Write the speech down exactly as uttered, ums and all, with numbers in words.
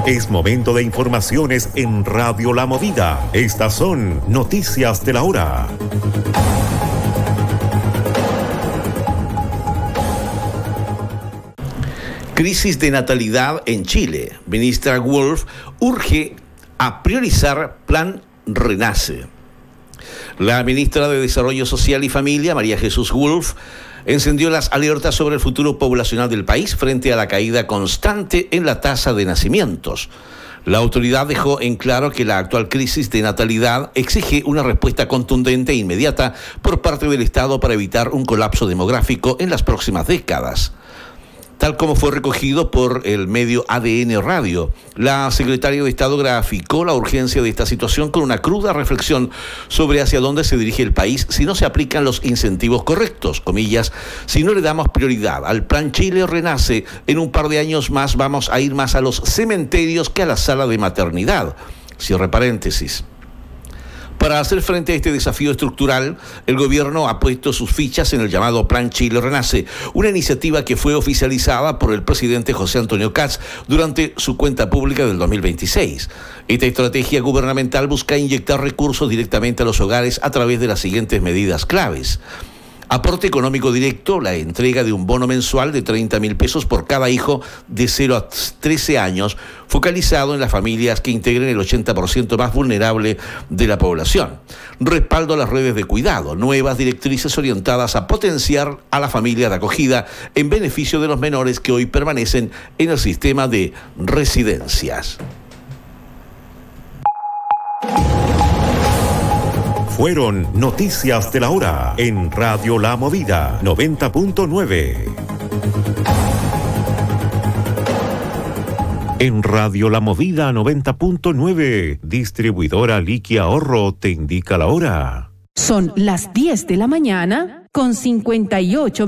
Es momento de informaciones en Radio La Movida. Estas son noticias de la hora. Crisis de natalidad en Chile. Ministra Wolf urge a priorizar Plan Renace. La ministra de Desarrollo Social y Familia, María Jesús Wolf, encendió las alertas sobre el futuro poblacional del país frente a la caída constante en la tasa de nacimientos. La autoridad dejó en claro que la actual crisis de natalidad exige una respuesta contundente e inmediata por parte del Estado para evitar un colapso demográfico en las próximas décadas. Tal como fue recogido por el medio A D N Radio, la secretaria de Estado graficó la urgencia de esta situación con una cruda reflexión sobre hacia dónde se dirige el país si no se aplican los incentivos correctos, comillas, si no le damos prioridad al Plan Chile Renace, en un par de años más vamos a ir más a los cementerios que a la sala de maternidad. Cierre paréntesis. Para hacer frente a este desafío estructural, el gobierno ha puesto sus fichas en el llamado Plan Chile Renace, una iniciativa que fue oficializada por el presidente José Antonio Kast durante su cuenta pública del dos mil veintiséis. Esta estrategia gubernamental busca inyectar recursos directamente a los hogares a través de las siguientes medidas claves. Aporte económico directo, la entrega de un bono mensual de treinta mil pesos por cada hijo de cero a trece años, focalizado en las familias que integren el ochenta por ciento más vulnerable de la población. Respaldo a las redes de cuidado, nuevas directrices orientadas a potenciar a la familia de acogida en beneficio de los menores que hoy permanecen en el sistema de residencias. Fueron noticias de la hora en Radio La Movida noventa punto nueve. En Radio La Movida noventa punto nueve, distribuidora Liqui Ahorro te indica la hora. Son las diez de la mañana con cincuenta y ocho